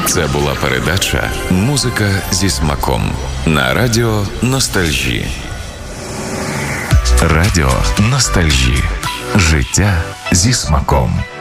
Це була передача «Музика зі смаком» на радіо Ностальжі. Радіо Ностальжі. Життя зі смаком.